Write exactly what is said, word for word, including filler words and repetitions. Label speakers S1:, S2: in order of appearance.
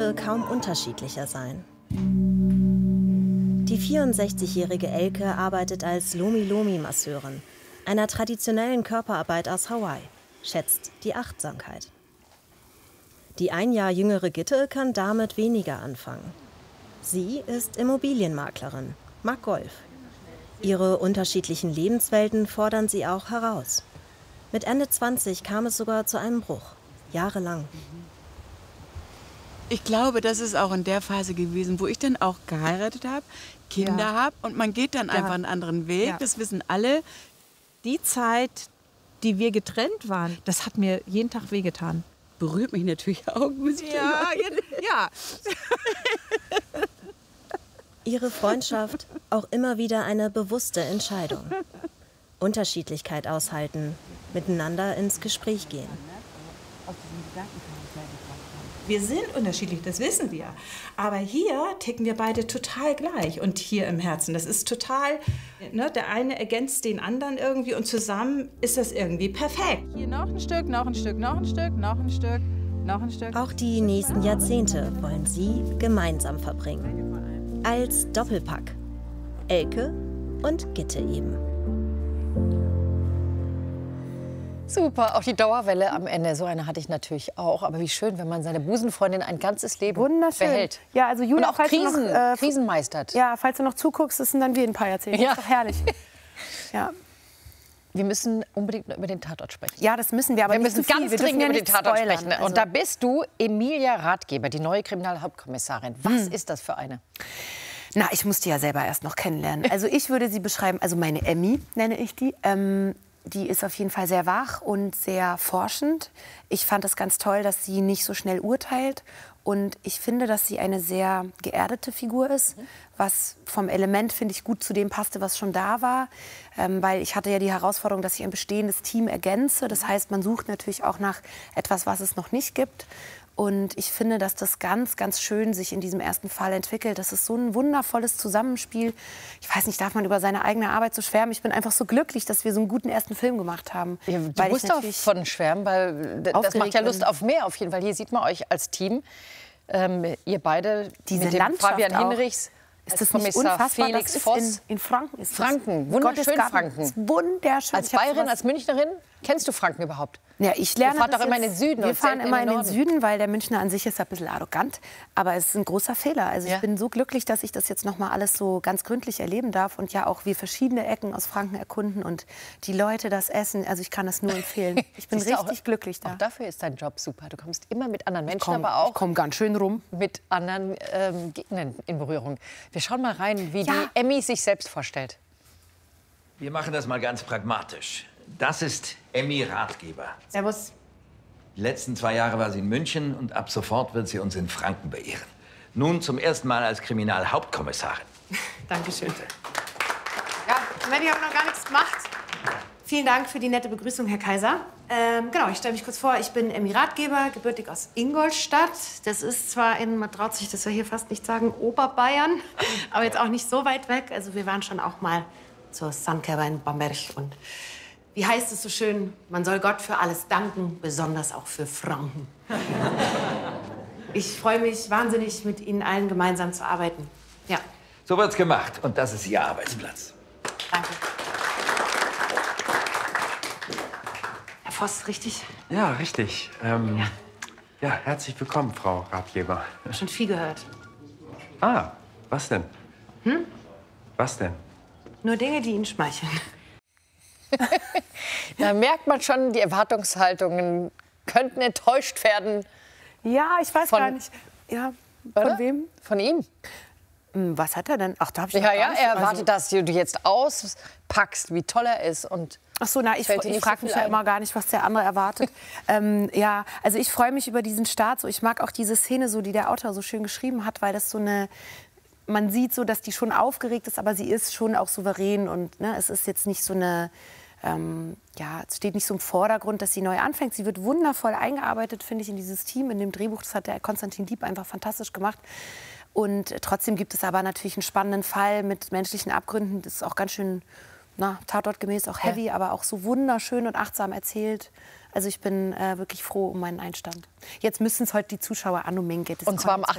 S1: könnte kaum unterschiedlicher sein. Die vierundsechzigjährige Elke arbeitet als Lomi-Lomi-Masseurin, einer traditionellen Körperarbeit aus Hawaii, schätzt die Achtsamkeit. Die ein Jahr jüngere Gitte kann damit weniger anfangen. Sie ist Immobilienmaklerin, mag Golf. Ihre unterschiedlichen Lebenswelten fordern sie auch heraus. Mit Ende zwanzig kam es sogar zu einem Bruch, jahrelang.
S2: Ich glaube, das ist auch in der Phase gewesen, wo ich dann auch geheiratet habe, Kinder
S3: Ja.
S2: habe und man geht dann
S3: Ja.
S2: einfach einen anderen Weg.
S3: Ja.
S2: Das wissen alle.
S3: Die Zeit, die wir getrennt waren, das hat mir jeden Tag wehgetan.
S2: Berührt mich natürlich auch. Muss ich
S3: Ja, ja.
S1: Ihre Freundschaft auch immer wieder eine bewusste Entscheidung. Unterschiedlichkeit aushalten, miteinander ins Gespräch gehen.
S4: Wir sind unterschiedlich, das wissen wir. Aber hier ticken wir beide total gleich. Und hier im Herzen, das ist total, ne, der eine ergänzt den anderen irgendwie und zusammen ist das irgendwie perfekt.
S3: Hier noch ein Stück, noch ein Stück, noch ein Stück, noch ein Stück, noch ein Stück.
S1: Auch die nächsten Jahrzehnte wollen sie gemeinsam verbringen. Als Doppelpack. Elke und Gitte eben.
S5: Super, auch die Dauerwelle am Ende. So eine hatte ich natürlich auch. Aber wie schön, wenn man seine Busenfreundin ein ganzes Leben
S6: Wunderschön.
S5: behält.
S6: Ja, also Julia,
S5: und auch
S6: falls
S5: Krisen,
S6: du noch, äh,
S5: Krisen meistert.
S6: Ja, falls du noch zuguckst, das sind dann wie ein paar Jahrzehnte.
S5: Ja.
S6: Das ist doch herrlich. Ja.
S5: Wir müssen unbedingt über den Tatort sprechen.
S6: Ja, das müssen wir, aber
S5: wir
S6: nicht
S5: müssen
S6: zu viel.
S5: ganz
S6: Wir
S5: dringend
S6: dürfen ja
S5: über den
S6: nicht
S5: Tatort
S6: spoilern.
S5: sprechen.
S6: Also-
S5: Und da bist du Emilia Rathgeber, die neue Kriminalhauptkommissarin. Was
S6: Hm.
S5: ist das für eine?
S6: Na, ich muss die ja selber erst noch kennenlernen. Also ich würde sie beschreiben, also meine Emmy nenne ich die. Ähm, die ist auf jeden Fall sehr wach und sehr forschend. Ich fand es ganz toll, dass sie nicht so schnell urteilt. Und ich finde, dass sie eine sehr geerdete Figur ist, was vom Element, finde ich, gut zu dem passte, was schon da war. Ähm, weil ich hatte ja die Herausforderung, dass ich ein bestehendes Team ergänze. Das heißt, man sucht natürlich auch nach etwas, was es noch nicht gibt. Und ich finde, dass das ganz, ganz schön sich in diesem ersten Fall entwickelt. Das ist so ein wundervolles Zusammenspiel. Ich weiß nicht, darf man über seine eigene Arbeit so schwärmen? Ich bin einfach so glücklich, dass wir so einen guten ersten Film gemacht haben.
S5: Ja, du
S6: weil
S5: musst
S6: ich natürlich
S5: davon schwärmen, weil das
S6: aufgeregt
S5: macht ja Lust
S6: bin.
S5: auf mehr auf jeden Fall. Hier sieht man euch als Team. Ähm, ihr beide
S6: Diese
S5: mit dem
S6: Landschaft
S5: Fabian
S6: auch.
S5: Hinrichs.
S6: Ist
S5: als
S6: das nicht
S5: Kommissar
S6: unfassbar?
S5: Felix
S6: das ist
S5: Voss.
S6: in, in Franken. Ist das.
S5: Franken, wunderschön
S6: Gottesgarten.
S5: Franken.
S6: Ist wunderschön.
S5: Als
S6: Ich hab
S5: Bayerin,
S6: sowas-
S5: als Münchnerin, kennst du Franken überhaupt?
S6: Ja, ich lerne
S5: Ihr fahrt
S6: das
S5: doch immer
S6: jetzt-
S5: in den Süden
S6: Wir
S5: und
S6: fahren
S5: selten
S6: immer
S5: in
S6: in
S5: den
S6: den
S5: Norden.
S6: Süden, weil der Münchner an sich ist ein bisschen arrogant. Aber es ist ein großer Fehler. Also
S5: Ja.
S6: ich bin so glücklich, dass ich das jetzt noch mal alles so ganz gründlich erleben darf und ja auch wir verschiedene Ecken aus Franken erkunden und die Leute das essen. Also ich kann das nur empfehlen. Ich bin
S5: Siehst du,
S6: richtig
S5: auch,
S6: glücklich da.
S5: Auch dafür ist dein Job super. Du kommst immer mit anderen Menschen,
S6: komm,
S5: aber auch
S6: ich komme ganz schön rum.
S5: mit anderen ähm, Gegnern in Berührung. Wir schauen mal rein, wie
S6: Ja.
S5: die Emmy sich selbst vorstellt.
S7: Wir machen das mal ganz pragmatisch. Das ist Emmy Rathgeber.
S4: Servus.
S7: Die letzten zwei Jahre war sie in München und ab sofort wird sie uns in Franken beehren. Nun zum ersten Mal als Kriminalhauptkommissarin.
S4: Dankeschön. Ja, Mandy, ich habe noch gar nichts gemacht. Vielen Dank für die nette Begrüßung, Herr Kaiser. Ähm, genau, ich stelle mich kurz vor. Ich bin Emmy Rathgeber, gebürtig aus Ingolstadt. Das ist zwar in, man traut sich das ja hier fast nicht sagen, Oberbayern, aber jetzt auch nicht so weit weg. Also wir waren schon auch mal zur Sandkerber in Bamberg. Und wie heißt es so schön, man soll Gott für alles danken, besonders auch für Franken. Ich freue mich wahnsinnig, mit Ihnen allen gemeinsam zu arbeiten. Ja,
S7: So wird's gemacht und das ist Ihr Arbeitsplatz.
S4: danke. Herr Voss, richtig?
S8: Ja, richtig. Ähm,
S4: Ja.
S8: ja. herzlich willkommen, Frau Ratgeber.
S4: Schon viel gehört.
S8: Ah, was denn?
S4: Hm?
S8: Was denn?
S4: Nur Dinge, die Ihnen schmeicheln.
S5: Da merkt man schon, die Erwartungshaltungen könnten enttäuscht werden.
S6: Ja, ich weiß
S5: Von-
S6: gar nicht. Ja,
S5: Oder?
S6: von wem?
S5: Von ihm.
S6: Hm, Was hat er denn? Ach, da habe ich
S5: Ja,
S6: noch gar
S5: ja,
S6: nicht-
S5: er
S6: also-
S5: erwartet, dass du jetzt auspackst, wie toll er ist. Und
S6: Ach so, na, ich,
S5: Fällt dir
S6: ich
S5: nicht
S6: frage
S5: so
S6: mich
S5: viel
S6: ja
S5: ein?
S6: immer gar nicht, was der andere erwartet. ähm, ja, also ich freue mich über diesen Start. So, ich mag auch diese Szene, so, die der Autor so schön geschrieben hat, weil das so eine, man sieht so, dass die schon aufgeregt ist, aber sie ist schon auch souverän und ne, es ist jetzt nicht so eine, ähm, ja, es steht nicht so im Vordergrund, dass sie neu anfängt. Sie wird wundervoll eingearbeitet, finde ich, in dieses Team, in dem Drehbuch. Das hat der Konstantin Diep einfach fantastisch gemacht. Und trotzdem gibt es aber natürlich einen spannenden Fall mit menschlichen Abgründen. Das ist auch ganz schön, na, tatortgemäß, auch heavy, ja. aber auch so wunderschön und achtsam erzählt. Also ich bin äh, wirklich froh um meinen Einstand. Jetzt müssen es heute die Zuschauer annomengen.
S5: Und zwar am